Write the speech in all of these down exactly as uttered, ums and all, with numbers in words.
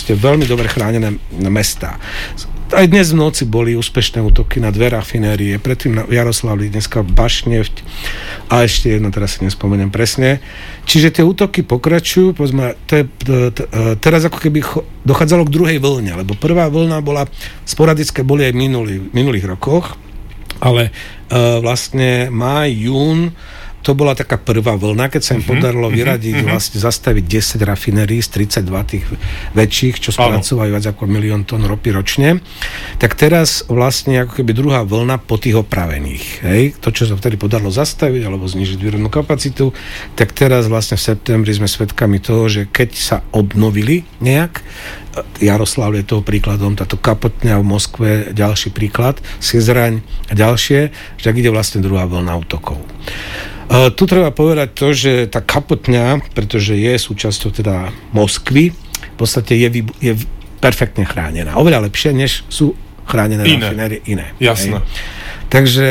proste veľmi dobre chránené mestá. Aj dnes v noci boli úspešné útoky na dve rafinérie, predtým na Jaroslavli, dneska Bašnefť a ešte jedno, teraz si nespomeniem presne. Čiže tie útoky pokračujú, povedzme, to je, to, to, teraz ako keby dochádzalo k druhej vlne, lebo prvá vlna bola, sporadické boli aj v minulých, minulých rokoch, ale uh, vlastne máj, jún, to bola taká prvá vlna, keď sa im mm-hmm, podarilo vyradiť, mm-hmm. vlastne zastaviť desať rafinérií z tridsaťdva tých väčších, čo spracovajú viac ako milión tón ropy ročne. Tak teraz vlastne ako keby druhá vlna po tých opravených. Hej? To, čo sa vtedy podarilo zastaviť alebo znižiť výrobnú kapacitu, tak teraz vlastne v septembri sme svedkami toho, že keď sa obnovili nejak, Jaroslav je toho príkladom, táto Kapotňa v Moskve, ďalší príklad, Siežraň a ďalšie, že tak ide vlastne druhá vlna útokov. Uh, tu treba povedať to, že tá Kapotňa, pretože je súčasťou teda Moskvy, v podstate je, je perfektne chránená. Oveľa lepšie, než sú chránené rafinérie iné. Jasné. Hej. Takže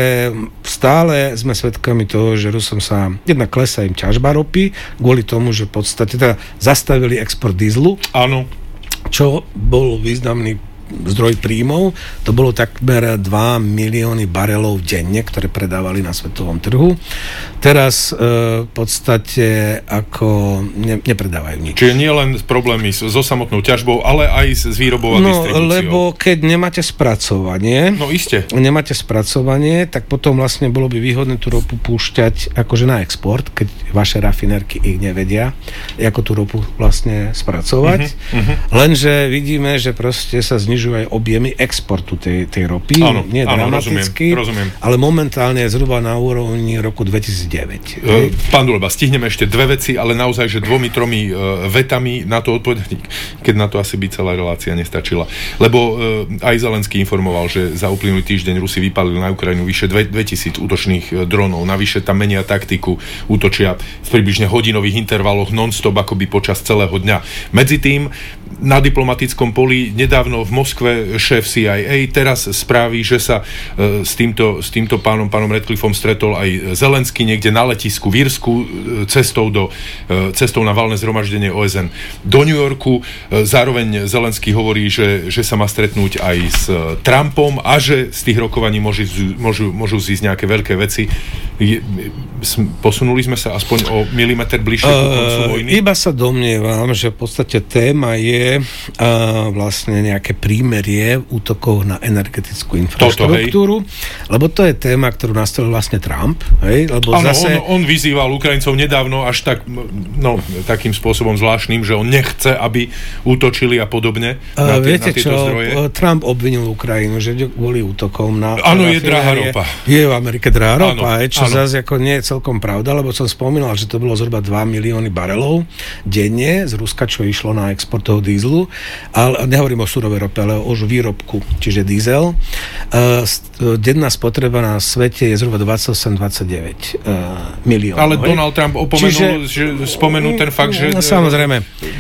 stále sme svedkami toho, že Rusom sa jednak klesá im ťažba ropy, kvôli tomu, že v podstate teda zastavili export dízlu. Áno. Čo bol významný zdroj príjmov, to bolo takmer dva milióny barelov denne, ktoré predávali na svetovom trhu. Teraz e, v podstate ako ne, nepredávajú nič. Čiže nie len problémy so, so samotnou ťažbou, ale aj s výrobou a no, distribúciou. Lebo keď nemáte spracovanie, no iste. nemáte spracovanie, tak potom vlastne bolo by výhodné tú ropu púšťať akože na export, keď vaše rafinérky ich nevedia, ako tú ropu vlastne spracovať. Uh-huh, uh-huh. Lenže vidíme, že proste sa znižujú aj objemy exportu tej, tej ropy. Áno, nie áno, dramaticky, rozumiem, rozumiem. Ale momentálne je zhruba na úrovni roku dvetisícdeväť. Uh, pán Duleba, stihneme ešte dve veci, ale naozaj, že dvomi, tromi uh, vetami na to odpovedať, keď na to asi by celá relácia nestačila. Lebo uh, aj Zelenský informoval, že za uplynulý týždeň Rusi vypálili na Ukrajinu vyše dvetisíc útočných uh, dronov. Navyše tam menia taktiku, útočia v približne hodinových intervaloch non-stop akoby počas celého dňa. Medzi tým na diplomatickom poli nedávno v Moskve šéf C I A teraz správí, že sa e, s, týmto, s týmto pánom, pánom Radcliffom stretol aj Zelenský niekde na letisku v Írsku e, cestou, do, e, cestou na valné zhromaždenie O S N do New Yorku. E, zároveň Zelenský hovorí, že, že sa má stretnúť aj s Trumpom a že z tých rokovaní môžu, môžu, môžu zísť nejaké veľké veci. Je, posunuli sme sa aspoň o milimeter bližšie ku koncu vojny? Uh, iba sa domnievam, že v podstate téma je uh, vlastne nejaké prímerie útokov na energetickú infraštruktúru, Toto, lebo to je téma, ktorú nastavil vlastne Trump. Hej? Lebo áno, zase... on, on vyzýval Ukrajincov nedávno až tak, no, takým spôsobom zvláštnym, že on nechce, aby útočili a podobne na, uh, tie, viete na tieto čo, zdroje. Trump obvinil Ukrajinu, že kvôli útokom na... Áno, je drahá ropa. Je v Amerike drahá ropa, áno, čo áno. zase ako nie je celkom pravda, lebo som spomínal, že to bolo zhruba dva milióny barelov denne z Ruska, čo išlo na export toho dízlu, ale nehovorím o surovej rope, ale o výrobku, čiže diesel. Uh, denná spotreba na svete je zhruba dvadsaťosem dvadsaťdeväť uh, miliónov. Ale hej? Donald Trump opomenul, Čiže, že spomenul ten fakt, že no, samozrejme,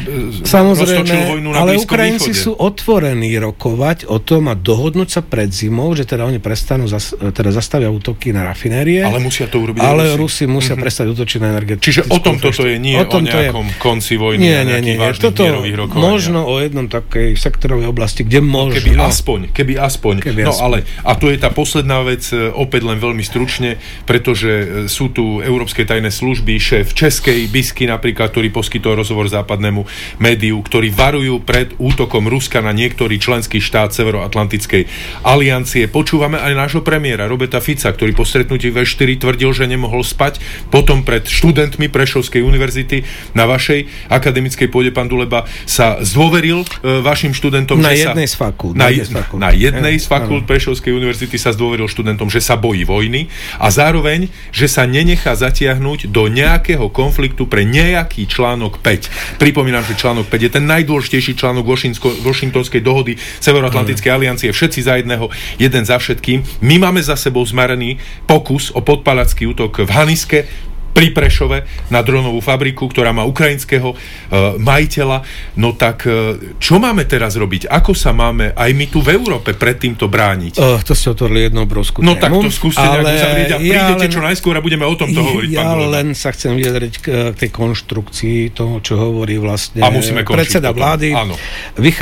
samozrejme vojnu na ale Blízkom Ukrajinci východe. sú otvorení rokovať o tom a dohodnúť sa pred zimou, že teda oni prestanú, zas, teda zastavia útoky na rafinérie. Ale musia to urobiť Ale Rusi, Rusi musia mm-hmm. prestať útočiť na energetickú. Čiže o tom toto je, nie o, o nejakom je... konci vojny nie, a nie, nejakých nie, vážnych toto mierových rokovaniach. Možno o jednom takej sektorovej oblasti, kde možno. Keby aspoň, keby aspoň. Keby no aspoň. ale, a tu je tá posledná vec, opäť len veľmi stručne, pretože sú tu európske tajné služby, šéf českej BISky napríklad, ktorý poskytol rozhovor západnému médiu, ktorí varujú pred útokom Ruska na niektorý členský štát Severoatlantickej aliancie. Počúvame aj nášho premiéra Roberta Fica, ktorý po stretnutí vé štyri tvrdil, že nemohol spať, potom pred študentmi Prešovskej univerzity na vašej akademickej pôde, pán Duleba, sa zdôveril e, vašim študentom, na že jednej sa... z fakult. Na, jednej z fakult. na jednej z fakult Prešovskej univerzity sa zdôveril študentom, že sa bojí vojny a zároveň, že sa nenechá zatiahnuť do nejakého konfliktu pre nejaký článok päť. Pripomínam, že článok päť je ten najdôležitejší článok Washingtonskej dohody Severoatlantickej mm. aliancie. Všetci za jedného, jeden za všetkým. My máme za sebou zmarený pokus o podpalacký útok v Haniske pri Prešove na dronovú fabriku, ktorá má ukrajinského uh, majiteľa. No tak uh, čo máme teraz robiť? Ako sa máme aj my tu v Európe pred týmto brániť? Uh, to ste otvorili jednu obrovskú tému. No tak to skúste nejak uzavrieť a prídete ja len, čo najskôr a budeme o tomto hovoriť. Ja len sa chcem vyjadriť k tej konštrukcii toho, čo hovorí vlastne a musíme predseda potom. vlády. Áno.